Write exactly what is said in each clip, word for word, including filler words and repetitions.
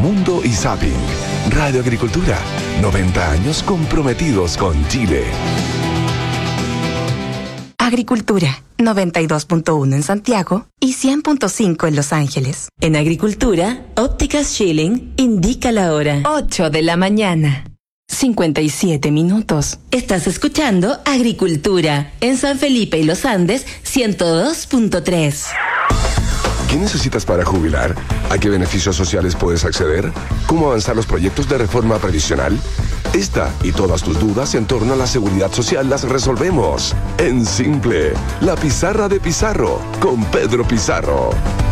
Mundo y Zapping. Radio Agricultura, noventa años comprometidos con Chile. Agricultura, noventa y dos punto uno en Santiago y cien punto cinco en Los Ángeles. En Agricultura, Ópticas Schilling indica la hora. ocho de la mañana. cincuenta y siete minutos. Estás escuchando Agricultura en San Felipe y Los Andes, ciento dos punto tres. ¿Qué necesitas para jubilar? ¿A qué beneficios sociales puedes acceder? ¿Cómo avanzar los proyectos de reforma previsional? Esta y todas tus dudas en torno a la seguridad social las resolvemos en Simple, la pizarra de Pizarro, con Pedro Pizarro.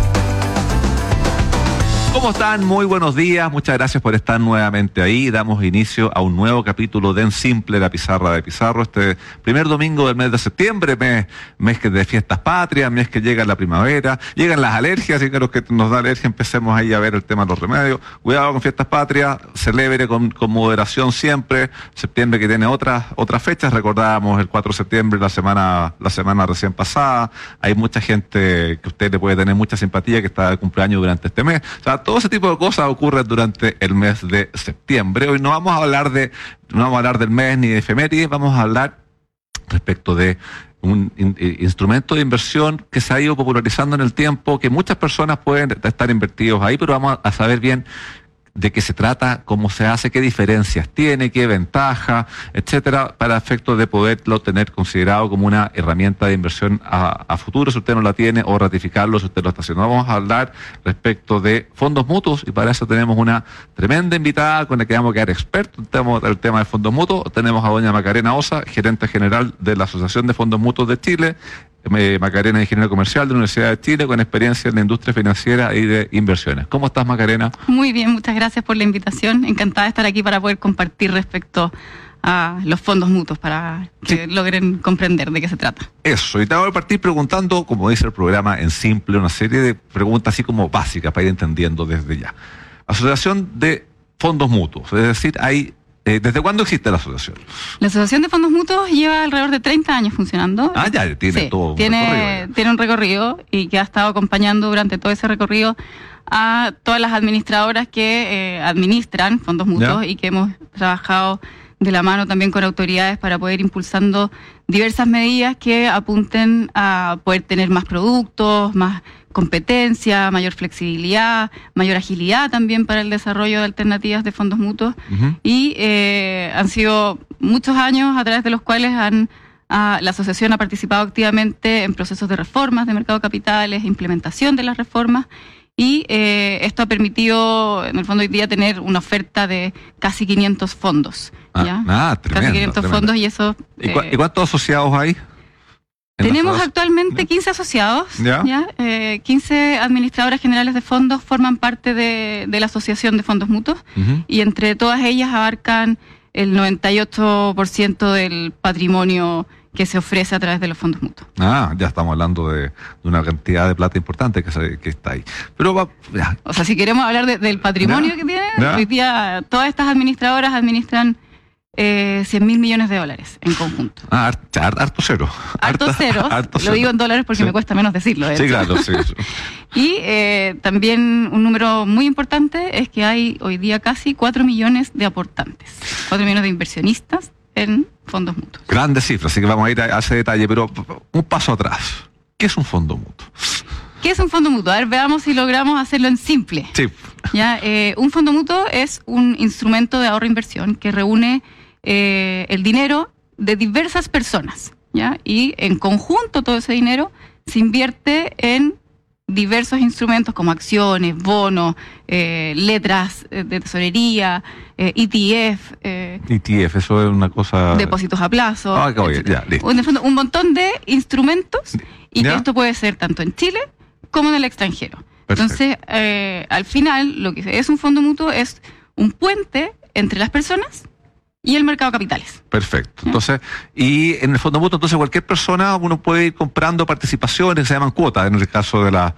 ¿Cómo están? Muy buenos días, muchas gracias por estar nuevamente ahí. Damos inicio a un nuevo capítulo de En Simple, la pizarra de Pizarro, este primer domingo del mes de septiembre, mes, mes que de fiestas patrias, mes que llega la primavera, llegan las alergias, y que los que nos da alergia empecemos ahí a ver el tema de los remedios. Cuidado con fiestas patrias, celebre con, con moderación siempre. Septiembre que tiene otras otras fechas, recordábamos el cuatro de septiembre, la semana la semana recién pasada. Hay mucha gente que usted le puede tener mucha simpatía que está de cumpleaños durante este mes. O sea, todo ese tipo de cosas ocurren durante el mes de septiembre. Hoy no vamos a hablar de, no vamos a hablar del mes ni de efemérides, vamos a hablar respecto de un in, instrumento de inversión que se ha ido popularizando en el tiempo, que muchas personas pueden estar invertidos ahí, pero vamos a saber bien de qué se trata, cómo se hace, qué diferencias tiene, qué ventaja, etcétera, para efectos de poderlo tener considerado como una herramienta de inversión a, a futuro, si usted no la tiene, o ratificarlo si usted lo está haciendo. Vamos a hablar respecto de fondos mutuos, y para eso tenemos una tremenda invitada con la que vamos a quedar expertos en el tema de fondos mutuos. Tenemos a doña Macarena Osa, gerente general de la Asociación de Fondos Mutuos de Chile. Macarena es ingeniera comercial de la Universidad de Chile con experiencia en la industria financiera y de inversiones. ¿Cómo estás, Macarena? Muy bien, muchas gracias por la invitación. Encantada de estar aquí para poder compartir respecto a los fondos mutuos para que sí. logren comprender de qué se trata. Eso, y te voy a partir preguntando, como dice el programa En Simple, una serie de preguntas así como básicas para ir entendiendo desde ya. Asociación de Fondos Mutuos, es decir, hay... Eh, ¿Desde cuándo existe la asociación? La Asociación de Fondos Mutuos lleva alrededor de treinta años funcionando. Ah, ya, tiene sí, todo un tiene, recorrido. Tiene un recorrido y que ha estado acompañando durante todo ese recorrido a todas las administradoras que eh, administran fondos mutuos, ¿ya? Y que hemos trabajado de la mano también con autoridades para poder ir impulsando diversas medidas que apunten a poder tener más productos, más competencia, mayor flexibilidad, mayor agilidad también para el desarrollo de alternativas de fondos mutuos. Uh-huh. Y eh, han sido muchos años a través de los cuales han ah, la asociación ha participado activamente en procesos de reformas de mercado de capitales, implementación de las reformas, y eh, esto ha permitido, en el fondo, hoy día tener una oferta de casi quinientos fondos. Ah, ¿ya? ah, tremendo, casi quinientos tremendo. fondos, y eso... ¿Y, cu- eh, ¿y cuántos asociados hay? Tenemos actualmente quince asociados, ¿ya? ¿ya? Eh, quince administradoras generales de fondos forman parte de, de la Asociación de Fondos Mutuos, uh-huh. y entre todas ellas abarcan el noventa y ocho por ciento del patrimonio que se ofrece a través de los fondos mutuos. Ah, ya estamos hablando de, de una cantidad de plata importante que, se, que está ahí. Pero va, ya. O sea, si queremos hablar de, del patrimonio ¿Ya? que tiene, ¿Ya? hoy día todas estas administradoras administran Eh, cien mil millones de dólares en conjunto. Ah, harto, harto cero. Harto cero. Harto Lo cero. digo en dólares porque sí. me cuesta menos decirlo. Sí, claro, sí. sí. Y eh, también un número muy importante es que hay hoy día casi cuatro millones de aportantes, cuatro millones de inversionistas en fondos mutuos. Grandes cifras, así que vamos a ir a, a ese detalle, pero un paso atrás. ¿Qué es un fondo mutuo? ¿Qué es un fondo mutuo? A ver, veamos si logramos hacerlo en simple. Sí. ¿Ya? Eh, un fondo mutuo es un instrumento de ahorro e inversión que reúne Eh, el dinero de diversas personas, ¿ya? Y en conjunto todo ese dinero se invierte en diversos instrumentos como acciones, bonos, eh, letras de tesorería, eh, E T F. Eh, E T F, eso es una cosa... Depósitos a plazo. Ah, okay, ya, listo. En el fondo, un montón de instrumentos, y ¿Ya? que esto puede ser tanto en Chile como en el extranjero. Perfecto. Entonces, eh, al final, lo que es un fondo mutuo es un puente entre las personas y el mercado de capitales. Perfecto. Entonces, y en el fondo mutuo, entonces cualquier persona, uno puede ir comprando participaciones que se llaman cuotas, en el caso de la...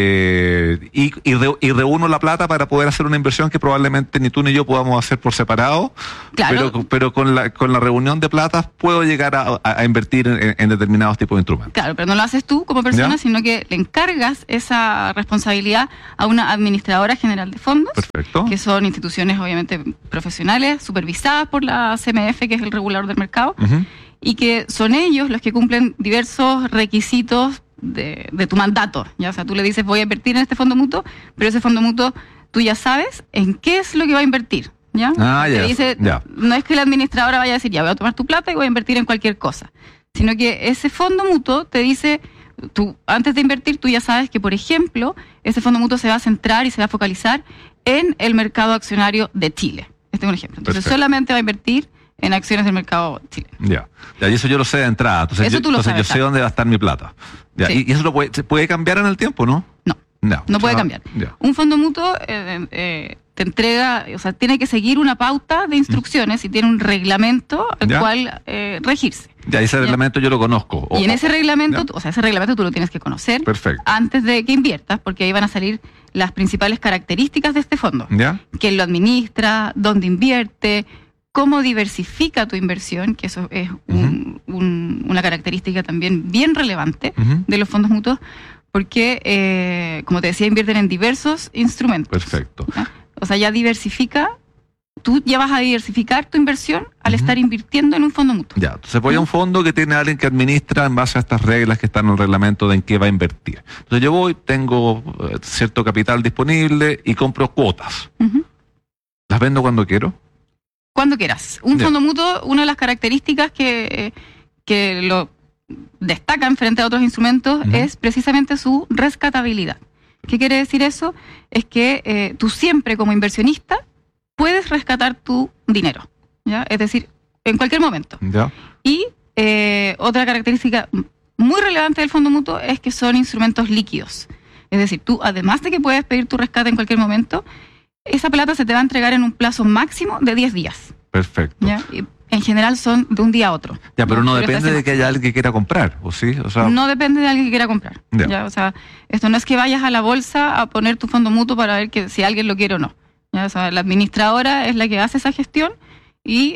Eh, y, y, re, y reúno la plata para poder hacer una inversión que probablemente ni tú ni yo podamos hacer por separado, claro. pero, pero con, la, con la reunión de platas puedo llegar a, a, a invertir en, en determinados tipos de instrumentos. Claro, pero no lo haces tú como persona, ¿Ya? sino que le encargas esa responsabilidad a una administradora general de fondos, Perfecto. que son instituciones obviamente profesionales, supervisadas por la C M F, que es el regulador del mercado, Uh-huh. y que son ellos los que cumplen diversos requisitos de, de tu mandato. ¿Ya? O sea, tú le dices, voy a invertir en este fondo mutuo, pero ese fondo mutuo tú ya sabes en qué es lo que va a invertir. ¿Ya? Ah, Te ya, dice, ya. No es que la administradora vaya a decir, ya voy a tomar tu plata y voy a invertir en cualquier cosa, sino que ese fondo mutuo te dice, tú antes de invertir, tú ya sabes que, por ejemplo, ese fondo mutuo se va a centrar y se va a focalizar en el mercado accionario de Chile. Este es un ejemplo. Entonces, Perfecto. solamente va a invertir en acciones del mercado chileno. Ya, ya, y eso yo lo sé de entrada. Entonces, Eso yo, tú lo entonces sabes, yo sé claro. dónde va a estar mi plata. Ya, Sí. y, y eso lo puede, se puede cambiar en el tiempo, ¿no? No, No, no puede Ah, cambiar. Ya. Un fondo mutuo eh, eh, te entrega, o sea, tiene que seguir una pauta de instrucciones y tiene un reglamento al Ya. cual eh, regirse. Ya, ese Ya. reglamento yo lo conozco. O- Y en ese reglamento, ya. tú- o sea, ese reglamento tú lo tienes que conocer Perfecto. antes de que inviertas, porque ahí van a salir las principales características de este fondo. ¿Ya? Quién lo administra, dónde invierte, cómo diversifica tu inversión, que eso es un- un- una característica también bien relevante Ujú. de los fondos mutuos, porque, eh, como te decía, invierten en diversos instrumentos. Perfecto. ¿Ya? O sea, ya diversifica, tú ya vas a diversificar tu inversión al Ujú. estar invirtiendo en un fondo mutuo. Ya, entonces voy a un fondo que tiene alguien que administra en base a estas reglas que están en el reglamento de en qué va a invertir. Entonces yo voy, tengo eh, cierto capital disponible y compro cuotas. Ujú. ¿Las vendo cuando quiero? Cuando quieras. Un Ya. fondo mutuo, una de las características que, que lo destacan frente a otros instrumentos Ujú. es precisamente su rescatabilidad. ¿Qué quiere decir eso? Es que eh, tú siempre como inversionista puedes rescatar tu dinero, ¿ya? Es decir, en cualquier momento. Ya. Y eh, otra característica muy relevante del fondo mutuo es que son instrumentos líquidos. Es decir, tú, además de que puedes pedir tu rescate en cualquier momento, esa plata se te va a entregar en un plazo máximo de diez días. Perfecto. ¿Ya? Y en general son de un día a otro. Ya, pero no esta depende semana. de que haya alguien que quiera comprar, ¿o sí? O sea, No depende de alguien que quiera comprar. Ya. ¿Ya? O sea, esto no es que vayas a la bolsa a poner tu fondo mutuo para ver que si alguien lo quiere o no. ¿Ya? O sea, la administradora es la que hace esa gestión y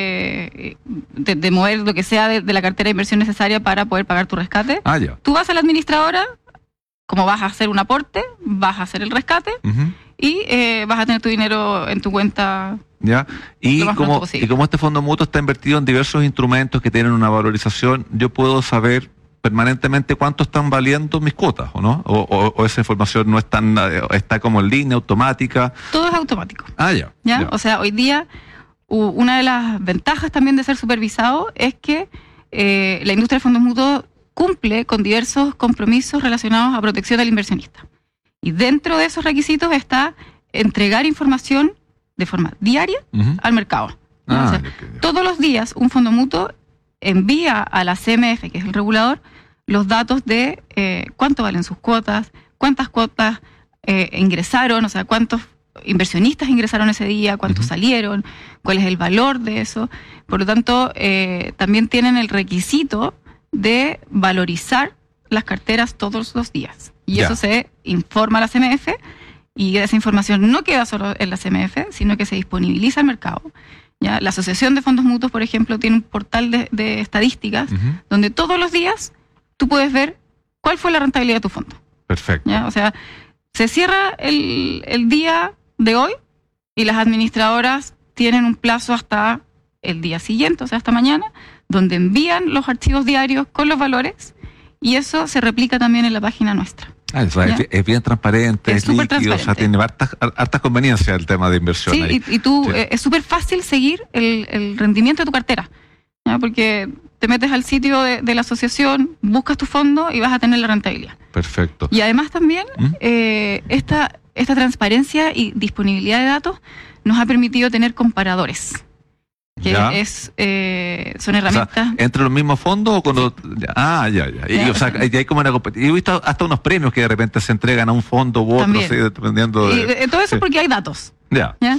eh, de, de mover lo que sea de, de la cartera de inversión necesaria para poder pagar tu rescate. Ah, ya. Tú vas a la administradora, como vas a hacer un aporte, vas a hacer el rescate Ujú. y eh, vas a tener tu dinero en tu cuenta. ¿Ya? Y Lo más pronto como, posible. y como este fondo mutuo está invertido en diversos instrumentos que tienen una valorización, yo puedo saber permanentemente cuánto están valiendo mis cuotas, ¿o no? O, o- o esa información no es tan, eh, está como en línea, automática. Todo es automático. Ah, ya. ¿Ya? ya. O sea, hoy día u- una de las ventajas también de ser supervisado es que eh, la industria de fondos mutuos cumple con diversos compromisos relacionados a protección del inversionista. Y dentro de esos requisitos está entregar información de forma diaria Ujú. al mercado. ¿Ya? Ah, O sea, ya, ya. todos los días un fondo mutuo envía a la C M F, que es el regulador, los datos de eh, cuánto valen sus cuotas, cuántas cuotas eh, ingresaron, o sea, cuántos inversionistas ingresaron ese día, cuántos Ujú. salieron, cuál es el valor de eso. Por lo tanto, eh, también tienen el requisito de valorizar las carteras todos los días. Y Ya. eso se informa a la C M F y esa información no queda solo en la C M F, sino que se disponibiliza al mercado. ¿Ya? La Asociación de Fondos Mutuos, por ejemplo, tiene un portal de, de estadísticas Ujú. donde todos los días tú puedes ver cuál fue la rentabilidad de tu fondo. Perfecto. ¿Ya? O sea, se cierra el, el día de hoy y las administradoras tienen un plazo hasta el día siguiente, o sea, hasta mañana, donde envían los archivos diarios con los valores y eso se replica también en la página nuestra. Ah, o sea, ¿Ya? es, es bien transparente, Es es, súper líquido, o sea, transparente. tiene hartas, hartas conveniencias el tema de inversión Sí, ahí. y, y tú, Sí. eh, es súper fácil seguir el, el rendimiento de tu cartera, ¿ya? Porque te metes al sitio de, de la asociación, buscas tu fondo y vas a tener la rentabilidad. Perfecto. Y además también, ¿Mm? eh, esta, esta transparencia y disponibilidad de datos nos ha permitido tener comparadores, que Ya. es, eh, son O sea, herramientas. ¿entre los mismos fondos o cuando...? Ah, ya, ya. Y, Ya. o sea, y hay como una compet- y he visto hasta unos premios que de repente se entregan a un fondo u otro, También. así, dependiendo y, de... eh, todo eso sí. porque hay datos. Ya. ¿Ya?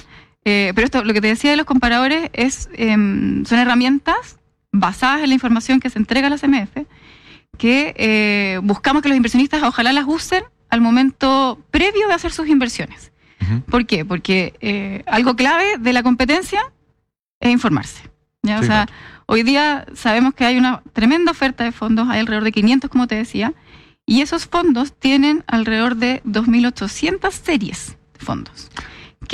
Eh, pero esto, lo que te decía de los comparadores, es eh, son herramientas basadas en la información que se entrega a la C M F, que eh, buscamos que los inversionistas ojalá las usen al momento previo de hacer sus inversiones. Uh-huh. ¿Por qué? Porque eh, algo clave de la competencia es informarse. ¿ya? Sí, o sea, claro. Hoy día sabemos que hay una tremenda oferta de fondos, hay alrededor de quinientos, como te decía, y esos fondos tienen alrededor de dos mil ochocientas series de fondos.